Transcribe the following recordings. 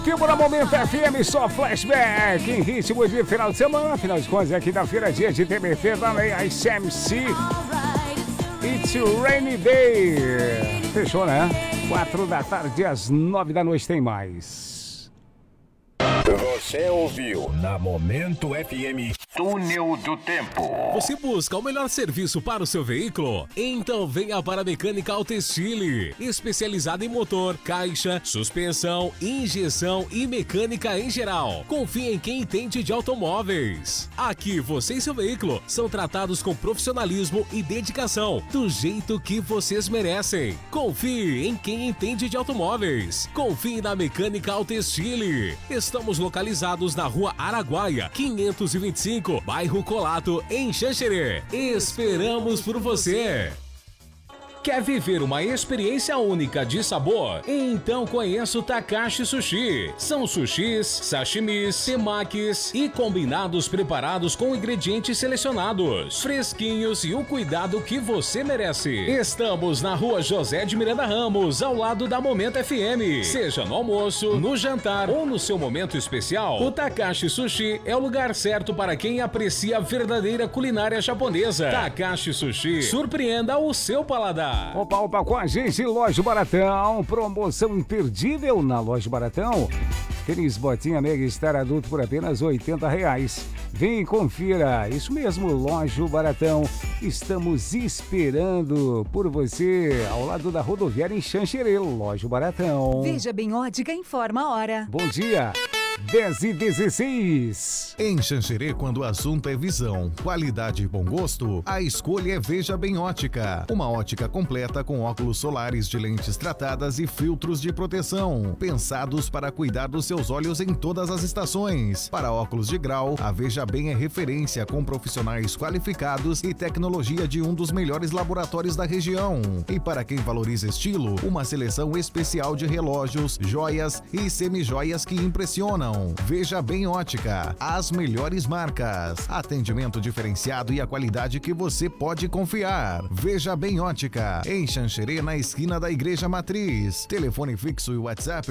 Tempo na Momento FM, só flashback em ritmo de final de semana. Afinal de contas, é quinta-feira, dia de TBT da Lei ICMC. It's a rainy day. Fechou, né? 4 da tarde, às 9 da noite tem mais. Você ouviu na Momento FM Túnel do Tempo. Você busca o melhor serviço para o seu veículo? Então venha para a Mecânica Autoestile, especializada em motor, caixa, suspensão, injeção e mecânica em geral. Confie em quem entende de automóveis. Aqui você e seu veículo são tratados com profissionalismo e dedicação, do jeito que vocês merecem. Confie em quem entende de automóveis. Confie na Mecânica Autoestile. Estamos localizados na Rua Araguaia, 525, bairro Colato, em Xanxerê. Esperamos por você! Quer viver uma experiência única de sabor? Então conheça o Takashi Sushi. São sushis, sashimis, temakis e combinados preparados com ingredientes selecionados, fresquinhos e o cuidado que você merece. Estamos na Rua José de Miranda Ramos, ao lado da Momento FM. Seja no almoço, no jantar ou no seu momento especial, o Takashi Sushi é o lugar certo para quem aprecia a verdadeira culinária japonesa. Takashi Sushi, surpreenda o seu paladar. Opa, com a gente, Loja Baratão. Promoção imperdível na Loja Baratão. Tênis botinha Mega Star adulto por apenas R$80. Vem e confira. Isso mesmo, Loja Baratão. Estamos esperando por você ao lado da rodoviária em Xanxerê. Loja Baratão. Veja Bem Ótica informa a hora. Bom dia. 10h16. Em Xanxerê, quando o assunto é visão, qualidade e bom gosto, a escolha é Veja Bem Ótica. Uma ótica completa com óculos solares de lentes tratadas e filtros de proteção, pensados para cuidar dos seus olhos em todas as estações. Para óculos de grau, a Veja Bem é referência com profissionais qualificados e tecnologia de um dos melhores laboratórios da região. E para quem valoriza estilo, uma seleção especial de relógios, joias e semijoias que impressionam. Veja Bem Ótica, as melhores marcas, atendimento diferenciado e a qualidade que você pode confiar. Veja Bem Ótica, em Xanxerê, na esquina da Igreja Matriz. Telefone fixo e WhatsApp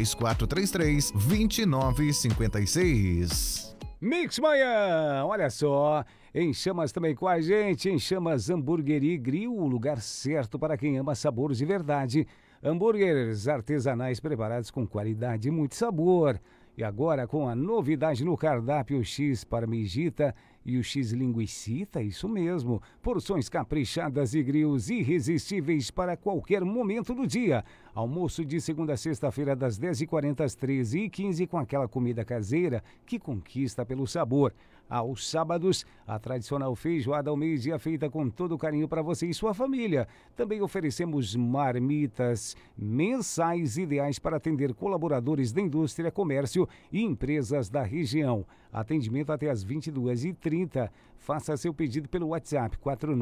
3433-2956. Mix Manhã, olha só, em Chamas também com a gente, em Chamas Hamburgueria e Grill, o lugar certo para quem ama sabores de verdade. Hambúrgueres artesanais preparados com qualidade e muito sabor. E agora com a novidade no cardápio, o X parmejita e o X linguicita, isso mesmo. Porções caprichadas e grills irresistíveis para qualquer momento do dia. Almoço de segunda a sexta-feira das 10h40 às 13h15 com aquela comida caseira que conquista pelo sabor. Aos sábados, a tradicional feijoada ao meio-dia feita com todo carinho para você e sua família. Também oferecemos marmitas mensais ideais para atender colaboradores da indústria, comércio e empresas da região. Atendimento até às 22h30. Faça seu pedido pelo WhatsApp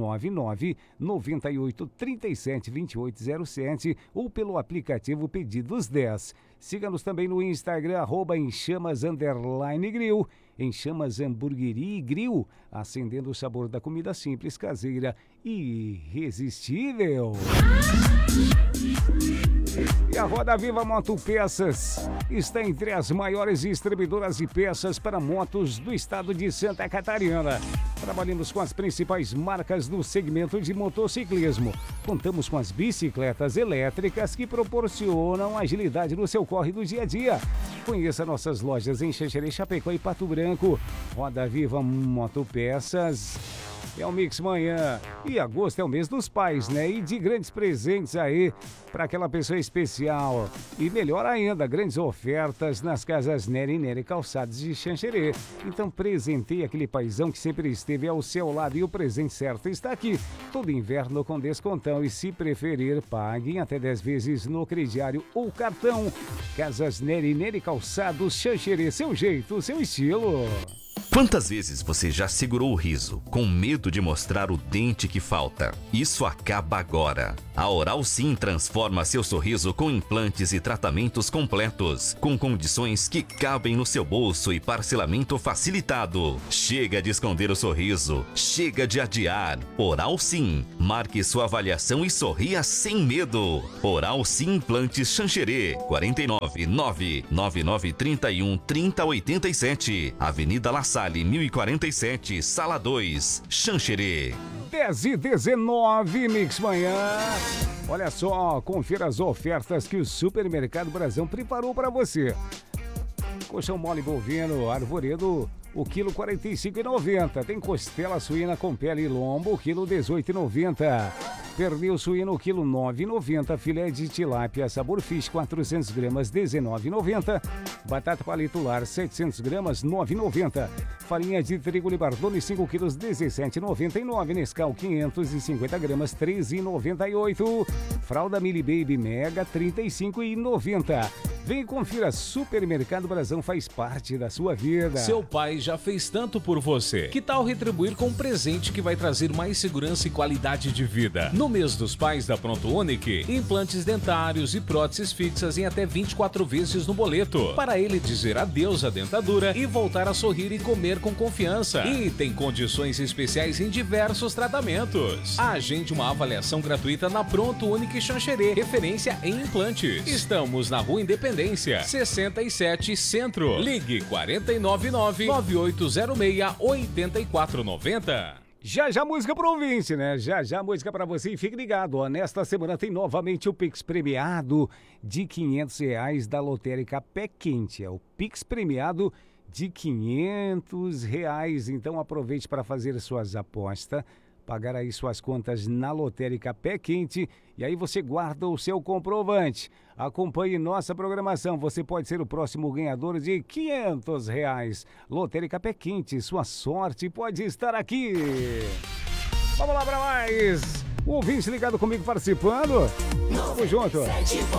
499-9837-2807 ou pelo aplicativo Pedidos 10. Siga-nos também no Instagram, @enchamas_grill. Em Chamas Hamburgueria e Grill, acendendo o sabor da comida simples, caseira e irresistível. E a Roda Viva Moto Peças está entre as maiores distribuidoras de peças para motos do estado de Santa Catarina. Trabalhamos com as principais marcas do segmento de motociclismo. Contamos com as bicicletas elétricas que proporcionam agilidade no seu corre do dia a dia. Conheça nossas lojas em Xanxerê, Chapecó e Pato Branco. Roda Viva Motopeças. É o Mix Manhã. E agosto é o mês dos pais, né? E de grandes presentes aí para aquela pessoa especial. E melhor ainda, grandes ofertas nas casas Nery e Nery Calçados de Xanxerê. Então presenteie aquele paizão que sempre esteve ao seu lado e o presente certo está aqui. Todo inverno com descontão e, se preferir, paguem até 10 vezes no crediário ou cartão. Casas Nery e Nery Calçados Xanxerê, seu jeito, seu estilo. Quantas vezes você já segurou o riso com medo de mostrar o dente que falta? Isso acaba agora. A Oral Sim transforma seu sorriso com implantes e tratamentos completos, com condições que cabem no seu bolso e parcelamento facilitado. Chega de esconder o sorriso, chega de adiar. Oral Sim. Marque sua avaliação e sorria sem medo. Oral Sim Implantes Xanxerê, 499-9931-3087, Avenida La Salle, 1047, Sala 2, Xanxerê. 10h19, Mix Manhã. Olha só, confira as ofertas que o Supermercado Brasão preparou para você. Colchão mole bovino Arvoredo, o quilo R$ 45,90. Tem costela suína com pele e lombo, o quilo R$ 18,90. Pernil suíno, quilo R$ 9,90. Filé de tilápia sabor fish, 400 gramas, R$ 19,90. Batata palito lar, 700 gramas, R$ 9,90. Farinha de trigo Libardone, 5 quilos, R$ 17,99. Nescau, 550 gramas, R$ 13,98. Fralda Mili Baby Mega, R$ 35,90. Vem e confira, Supermercado Brasão faz parte da sua vida. Seu pai já fez tanto por você. Que tal retribuir com um presente que vai trazer mais segurança e qualidade de vida? No mês dos pais da Pronto Unique, implantes dentários e próteses fixas em até 24 vezes no boleto. Para ele dizer adeus à dentadura e voltar a sorrir e comer com confiança. E tem condições especiais em diversos tratamentos. Agende uma avaliação gratuita na Pronto Unique Xanxerê, referência em implantes. Estamos na Rua Independência, 67 Centro. Ligue 499-9806-8490. Já música pro ouvinte, né? Já música pra você e fique ligado, ó. Nesta semana tem novamente o Pix premiado de R$500 da lotérica Pé Quente. É o Pix premiado de R$500. Então aproveite para fazer suas apostas, pagar aí suas contas na lotérica Pé Quente e aí você guarda o seu comprovante. Acompanhe nossa programação, você pode ser o próximo ganhador de R$500. Lotérica Pé Quente, sua sorte pode estar aqui. Vamos lá para mais. O ouvinte ligado comigo participando. Tamo junto. 7.9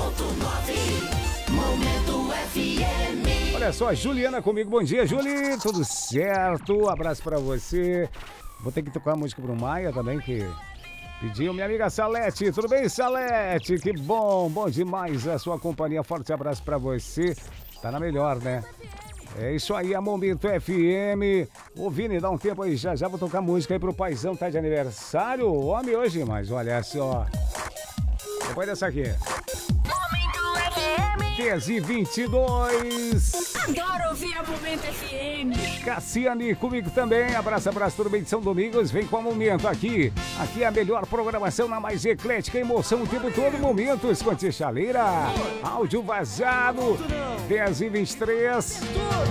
Momento FM. Olha só, Juliana comigo. Bom dia, Juli. Tudo certo? Abraço para você. Vou ter que tocar a música pro Maia também, que pediu. Minha amiga Salete, tudo bem, Salete? Que bom demais a sua companhia. Forte abraço pra você. Tá na melhor, né? É isso aí, a Momento FM. Ô, Vini, dá um tempo aí, já vou tocar música aí pro paizão, tá de aniversário. Homem hoje, mas olha só. Depois dessa aqui. Momento FM. 10h22. Adoro ouvir a Momento FM. Cassiane comigo também. Abraço, tudo bem de São Domingos? Vem com o Momento aqui. Aqui é a melhor programação na mais eclética emoção o tempo todo. Momentos com chaleira. Áudio vazado. 10h23.